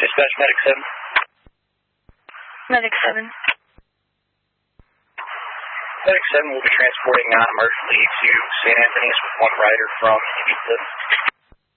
Dispatch Medic 7. Medic 7. Medic 7 will be transporting non-emergently to St. Anthony's with one rider from Ibiza.